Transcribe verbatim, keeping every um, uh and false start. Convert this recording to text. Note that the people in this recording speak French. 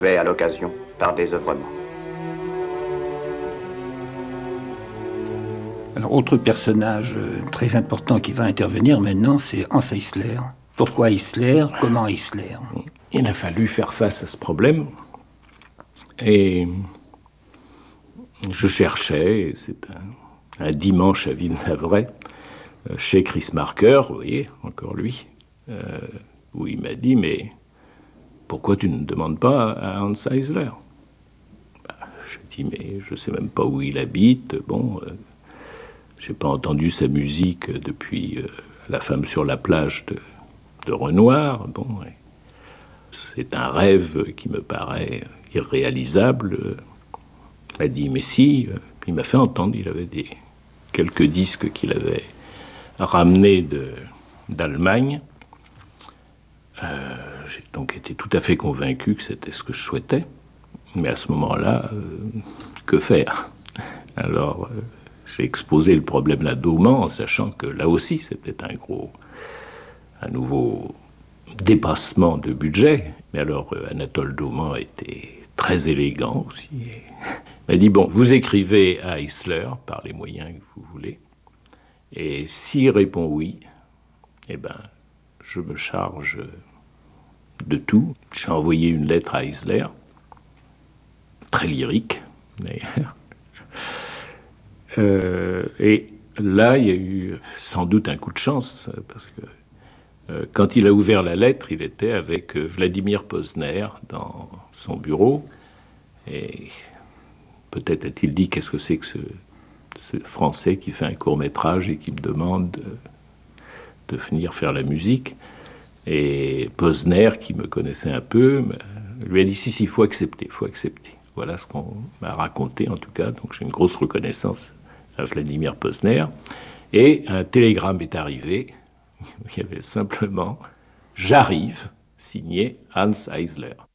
fait à l'occasion par désœuvrement. Alors, autre personnage euh, très important qui va intervenir maintenant, c'est Hans Eisler. Pourquoi Eisler? Comment Eisler? Il a fallu faire face à ce problème. Et je cherchais, c'est un, un dimanche à Ville-Navray, chez Chris Marker, vous voyez, encore lui, euh, où il m'a dit, mais pourquoi tu ne demandes pas à Hans Eisler? Bah, je dis, mais je ne sais même pas où il habite. Bon, euh, j'ai pas entendu sa musique depuis euh, La femme sur la plage de, de Renoir. Bon, ouais. C'est un rêve qui me paraît irréalisable. Il m'a dit, mais si, il m'a fait entendre, il avait des, quelques disques qu'il avait ramenés de, d'Allemagne. Euh, j'ai donc été tout à fait convaincu que c'était ce que je souhaitais. Mais à ce moment-là, euh, que faire? Alors, euh, j'ai exposé le problème à Dauman, en sachant que là aussi, c'était un gros, un nouveau dépassement de budget. Mais alors, euh, Anatole Dauman était très élégant aussi. Et il m'a dit, bon, vous écrivez à Eisler par les moyens que vous voulez, et s'il répond oui, eh ben, je me charge de tout. J'ai envoyé une lettre à Eisler, très lyrique, d'ailleurs. Euh, et là, il y a eu sans doute un coup de chance, parce que euh, quand il a ouvert la lettre, il était avec euh, Vladimir Posner dans son bureau, et peut-être a-t-il dit, qu'est-ce que c'est que ce, ce Français qui fait un court-métrage et qui me demande de, de venir faire la musique. Et Posner, qui me connaissait un peu, lui a dit, si, si, il faut accepter, il faut accepter. Voilà ce qu'on m'a raconté, en tout cas. Donc j'ai une grosse reconnaissance à Vladimir Posner. Et un télégramme est arrivé. Il y avait simplement « J'arrive », signé Hans Eisler.